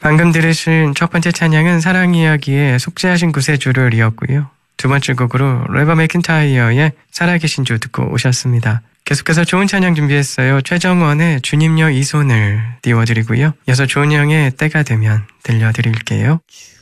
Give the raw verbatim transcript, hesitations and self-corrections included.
방금 들으신 첫 번째 찬양은 사랑 이야기의 속죄하신 구세주를 이었고요. 두 번째 곡으로 레버 맥킨타이어의 살아계신 주 듣고 오셨습니다. 계속해서 좋은 찬양 준비했어요. 최정원의 주님여 이 손을 띄워드리고요. 이어서 조은영의 때가 되면 들려드릴게요.